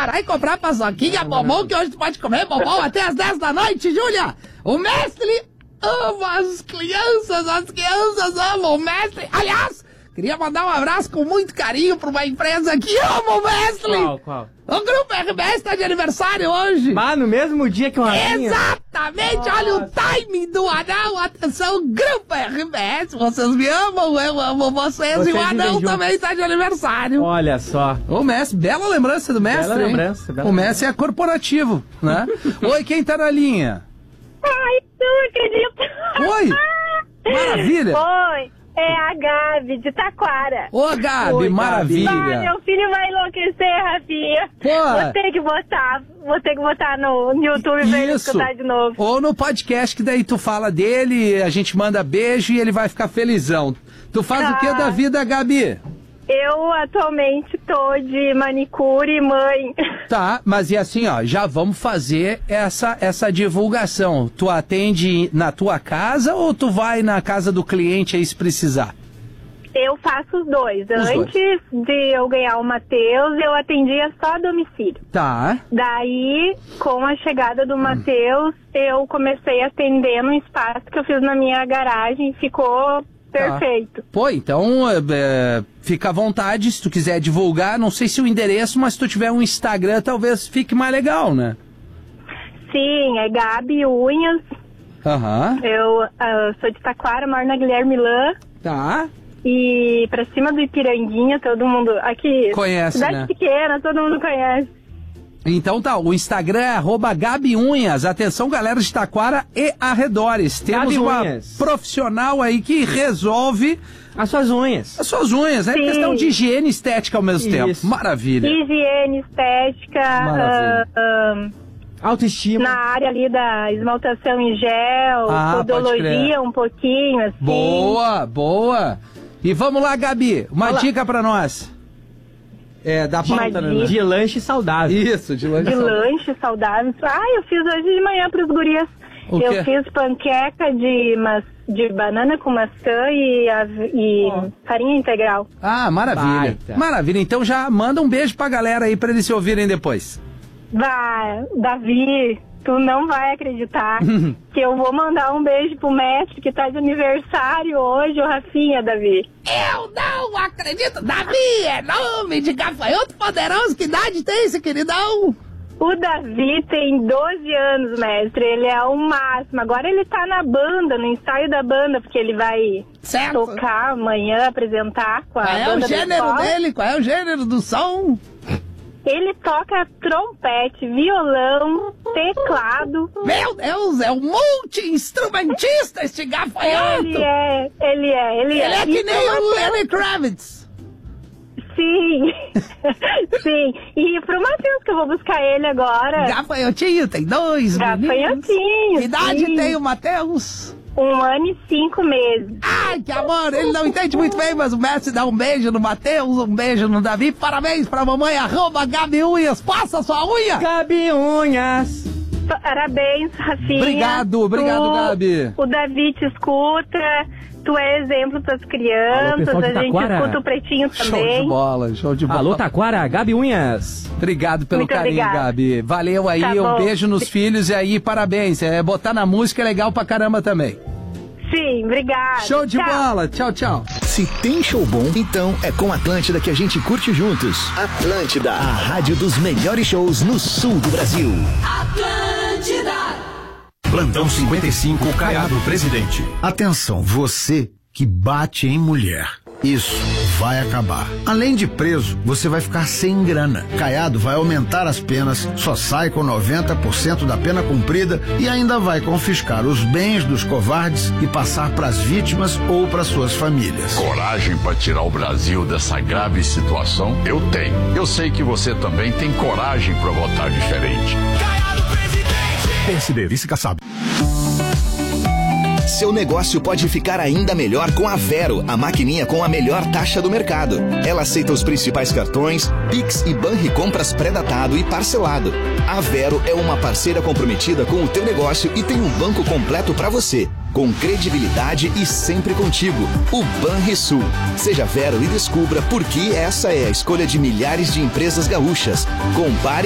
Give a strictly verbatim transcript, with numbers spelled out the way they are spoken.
parar e comprar paçoquinha, bombom, que hoje tu pode comer bombom até as dez da noite, Júlia. O mestre ama as crianças, as crianças amam o mestre. Aliás, queria mandar um abraço com muito carinho pra uma empresa que ama o mestre. Qual, qual? O Grupo R B S tá de aniversário hoje. Mas no mesmo dia que o Rafinha? Exatamente, Nossa. olha o timing do anão. Atenção, Grupo R B S, vocês me amam, eu amo vocês. Vocês e o anão vivem também juntos. tá de aniversário. Olha só. O Messi, bela lembrança do Messi, Bela hein? lembrança, bela o Messi é corporativo, né? Oi, quem tá na linha? Ai, não acredito. Oi, maravilha. Oi, é a Gabi de Taquara. Ô, Gabi, Oi, maravilha. Ah, meu filho vai enlouquecer, Rafinha. Pô. Vou ter que botar, vou ter que botar no, no YouTube pra ele Isso. escutar de novo. Ou no podcast, que daí tu fala dele, a gente manda beijo e ele vai ficar felizão. Tu faz Ah. o que da vida, Gabi? Eu atualmente tô de manicure mãe. Tá, mas e assim, ó, já vamos fazer essa, essa divulgação. Tu atende na tua casa ou tu vai na casa do cliente aí se precisar? Eu faço os dois. Os Antes de eu ganhar o Matheus, eu atendia só a domicílio. Tá. Daí, com a chegada do Matheus, eu comecei a atender no espaço que eu fiz na minha garagem. Ficou perfeito. Pô, então, é, fica à vontade se tu quiser divulgar. Não sei se o endereço, mas se tu tiver um Instagram, talvez fique mais legal, né? Sim, é Gabi Unhas. Aham. Eu ah, sou de Taquara, moro na Guilherme Lã. Tá. E pra cima do Ipiranguinha, todo mundo aqui... Conhece, cidade né? pequena, todo mundo conhece. Então tá, o Instagram é arroba Gabi Unhas. Atenção, galera de Taquara e arredores. Temos Gabi uma Unhas. profissional aí que resolve As suas unhas. as suas unhas, né? Sim. Questão de higiene e estética ao mesmo Isso. tempo. Maravilha. Higiene, estética, Maravilha. ah, ah, Autoestima. na área ali da esmaltação em gel, Ah, pode crer. podologia um pouquinho, assim. Boa, boa. E vamos lá, Gabi, uma Olá. dica pra nós. É, da pauta, né? dica. De lanche saudável. Isso, de lanche De saudável. lanche saudável. Ah, eu fiz hoje de manhã pros gurias. O eu quê? fiz panqueca de, ma de banana com maçã e, a, e farinha integral. Ah, maravilha. Baita. Maravilha. Então já manda um beijo pra galera aí pra eles se ouvirem depois. Vai, Davi, tu não vai acreditar que eu vou mandar um beijo pro mestre que tá de aniversário hoje, o Rafinha, Davi. Eu não acredito. Davi é nome de gafanhoto poderoso. Que idade tem esse queridão? O Davi tem doze anos, mestre. Ele é o máximo. Agora ele tá na banda, no ensaio da banda, porque ele vai Certo. tocar amanhã, apresentar com a Qual é banda o da gênero escola. dele? Qual é o gênero do som? Ele toca trompete, violão, teclado. Meu Deus, é um multi-instrumentista este gafanhoto. Ele é, ele é, ele, Ele é que E nem pro o Matheus- Lenny Kravitz. Sim, sim. E pro Matheus, que eu vou buscar ele agora. Gafanhotinho, tem dois meninos. Gafanhotinho. Que idade sim. tem o Matheus? Um ano e cinco meses. Ai, que amor, ele não entende muito bem, mas o mestre dá um beijo no Matheus, um beijo no Davi. Parabéns pra mamãe, arroba Gabi Unhas. Passa sua unha. Gabi Unhas. Parabéns, Rafinha. Obrigado, obrigado, Tu- Gabi. O Davi te escuta. Tu é exemplo pras Alô, crianças. pessoal de A gente Taquara. escuta o Pretinho Show também. de bola, show de bola. Alô, Taquara, Gabi Unhas. Obrigado pelo Muito carinho, obrigada. Gabi. Valeu aí, Tá um bom. beijo nos filhos e aí, parabéns. É, botar na música é legal pra caramba também. Sim, obrigada. Show de Tchau. bola, tchau, tchau. Se tem show bom, então é com Atlântida que a gente curte juntos. Atlântida, a rádio dos melhores shows no sul do Brasil. Plantão cinquenta e cinco, Caiado Presidente. Atenção, você que bate em mulher. Isso vai acabar. Além de preso, você vai ficar sem grana. Caiado vai aumentar as penas, só sai com noventa por cento da pena cumprida e ainda vai confiscar os bens dos covardes e passar para as vítimas ou para suas famílias. Coragem para tirar o Brasil dessa grave situação? Eu tenho. Eu sei que você também tem coragem para votar diferente. P S D, vice Kassab. Seu negócio pode ficar ainda melhor com a Vero, a maquininha com a melhor taxa do mercado. Ela aceita os principais cartões, Pix e Banricompras pré-datado e parcelado. A Vero é uma parceira comprometida com o teu negócio e tem um banco completo para você, com credibilidade e sempre contigo. O Banrisul. Seja Vero e descubra por que essa é a escolha de milhares de empresas gaúchas. Compare